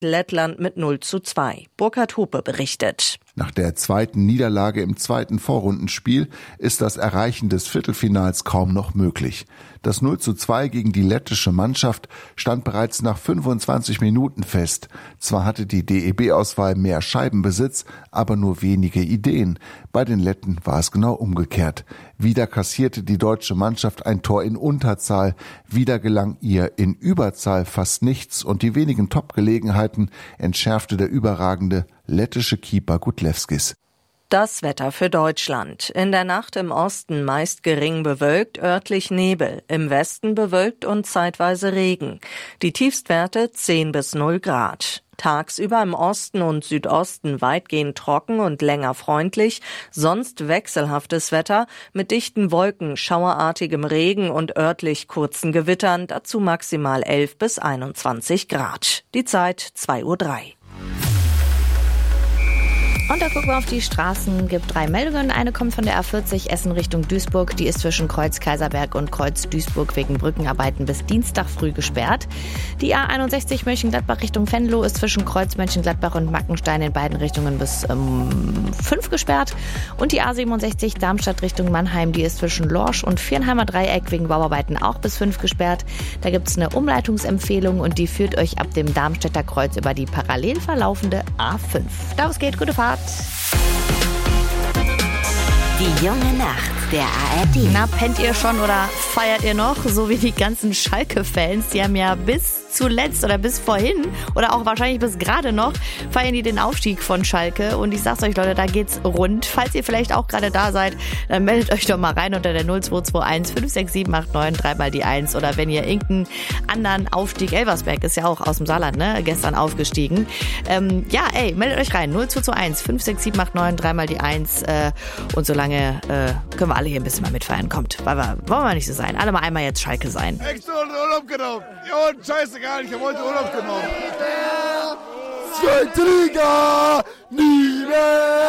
Lettland mit 0:2. Burkhard Hupe berichtet. Nach der zweiten Niederlage im zweiten Vorrundenspiel ist das Erreichen des Viertelfinals kaum noch möglich. Das 0:2 gegen die lettische Mannschaft stand bereits nach 25 Minuten fest. Zwar hatte die DEB-Auswahl mehr Scheibenbesitz, aber nur wenige Ideen. Bei den Letten war es genau umgekehrt. Wieder kassierte die deutsche Mannschaft ein Tor in Unterzahl. Wieder gelang ihr in Überzahl fast nichts und die wenigen Top-Gelegenheiten entschärfte der überragende lettische Keeper Gudlewskis. Das Wetter für Deutschland. In der Nacht im Osten meist gering bewölkt, örtlich Nebel. Im Westen bewölkt und zeitweise Regen. Die Tiefstwerte 10 bis 0 Grad. Tagsüber im Osten und Südosten weitgehend trocken und länger freundlich, sonst wechselhaftes Wetter mit dichten Wolken, schauerartigem Regen und örtlich kurzen Gewittern, dazu maximal 11 bis 21 Grad. Die Zeit 2:03 Uhr. Und da gucken wir auf die Straßen, gibt 3 Meldungen. Eine kommt von der A40 Essen Richtung Duisburg. Die ist zwischen Kreuz Kaiserberg und Kreuz Duisburg wegen Brückenarbeiten bis Dienstag früh gesperrt. Die A61 Mönchengladbach Richtung Venlo ist zwischen Kreuz Mönchengladbach und Mackenstein in beiden Richtungen bis 5 gesperrt. Und die A67 Darmstadt Richtung Mannheim, die ist zwischen Lorsch und Viernheimer Dreieck wegen Bauarbeiten auch bis 5 gesperrt. Da gibt es eine Umleitungsempfehlung und die führt euch ab dem Darmstädter Kreuz über die parallel verlaufende A5. Daraus geht, gute Fahrt. Die junge Nacht der ARD. Na, pennt ihr schon oder feiert ihr noch? So wie die ganzen Schalke-Fans, die haben ja bis zuletzt oder bis vorhin oder auch wahrscheinlich bis gerade noch feiern die den Aufstieg von Schalke. Und ich sag's euch, Leute, da geht's rund. Falls ihr vielleicht auch gerade da seid, dann meldet euch doch mal rein unter der 0221 56789 3 mal die 1. Oder wenn ihr irgendeinen anderen Aufstieg, Elversberg ist ja auch aus dem Saarland, ne, gestern aufgestiegen. Meldet euch rein, 0221 56789 3 mal die 1. Und solange können wir alle hier ein bisschen mal mitfeiern. Kommt, wollen wir nicht so sein. Alle mal einmal jetzt Schalke sein. Extra Urlaub genommen. Ja, scheißegal, ich habe heute Urlaub genommen. Zweite Liga, nie mehr.